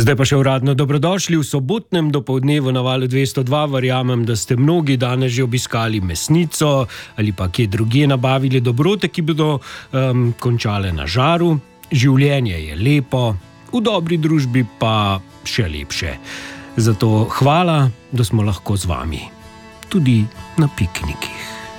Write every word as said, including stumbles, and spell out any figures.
Zdaj pa še uradno dobrodošli v sobotnem dopoldnevu na Valu dvesto dva. Verjamem, da ste mnogi danes že obiskali mesnico ali pa kje drugje nabavili dobrote, ki bodo um, končale na žaru. Življenje je lepo, v dobri družbi pa še lepše. Zato hvala, da smo lahko z vami tudi na piknikih.